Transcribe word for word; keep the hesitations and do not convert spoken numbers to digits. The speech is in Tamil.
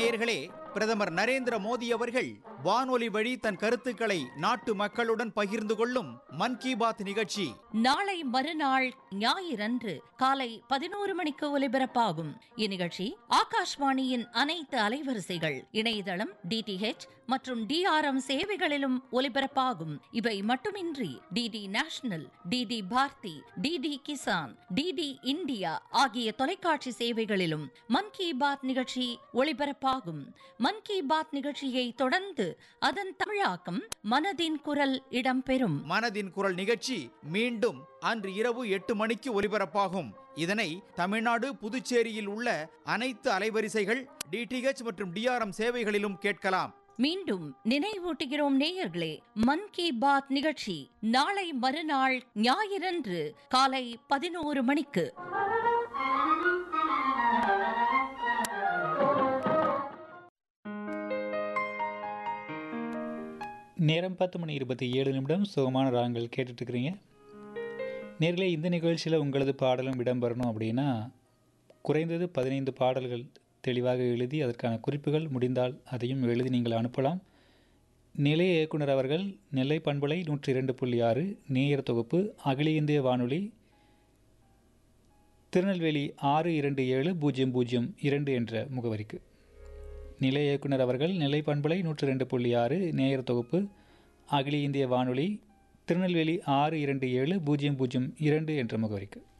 நேயர்களே, பிரதமர் நரேந்திர மோடி அவர்கள் வானொலி வழி தன் கருத்துக்களை நாட்டு மக்களுடன் பகிர்ந்து கொள்ளும் மன் கி பாத் நிகழ்ச்சி நாளை மறுநாள் ஞாயிறன்று காலை பதினோரு மணிக்கு ஒலிபரப்பாகும். இந்நிகழ்ச்சி ஆகாஷ்வாணியின் அனைத்து அலைவரிசைகள், இணையதளம், டிடிஹெச் மற்றும் டிஆர்எம் சேவைகளிலும் ஒலிபரப்பாகும். இவை மட்டுமின்றி DD national, DD Bharathi, DD Kisan, DD India ஆகிய தொலைக்காட்சி சேவைகளிலும் மன் கி பாத் நிகழ்ச்சி ஒளிபரப்பாகும். மன் கி பாத் நிகழ்ச்சியை தொடர்ந்து அதன் தமிழாக்கம் மனதின் குரல் இடம்பெறும். மனதின் குரல் நிகழ்ச்சி மீண்டும் அன்று இரவு எட்டு மணிக்கு ஒலிபரப்பாகும். இதனை தமிழ்நாடு, புதுச்சேரியில் உள்ள அனைத்து அலைவரிசைகள், டிடிஹெச் மற்றும் டிஆர்எம் சேவைகளிலும் கேட்கலாம். மீண்டும் நினைவூட்டுகிறோம் நேயர்களே, மன் கி பாத் நிகழ்ச்சி நாளை மறுநாள் ஞாயிறன்று காலை பதினோரு மணிக்கு. நேரம் பத்து மணி இருபத்தி ஏழு நிமிடம். சுகமான ராகங்கள் கேட்டுட்ருக்கிறீங்க நேர்களே. இந்த நிகழ்ச்சியில் உங்களது பாடலும் இடம்பெறணும் அப்படின்னா குறைந்தது பதினைந்து பாடல்கள் தெளிவாக எழுதி அதற்கான குறிப்புகள் முடிந்தால் அதையும் எழுதி நீங்கள் அனுப்பலாம். நிலைய இயக்குனர் அவர்கள் நெல்லை பண்பலை நூற்றி இரண்டு புள்ளி ஆறு நேயர் தொகுப்பு, அகில இந்திய வானொலி, திருநெல்வேலி ஆறு இரண்டு ஏழு பூஜ்ஜியம் பூஜ்ஜியம் இரண்டு என்ற முகவரிக்கு. நிலைய இயக்குனர் அவர்கள் நெல்லை பண்பலை நூற்றி ரெண்டு புள்ளி ஆறு நேயர் தொகுப்பு, அகில இந்திய வானொலி, திருநெல்வேலி ஆறு இரண்டு ஏழு பூஜ்ஜியம் பூஜ்ஜியம் இரண்டு என்ற முகவரிக்கு.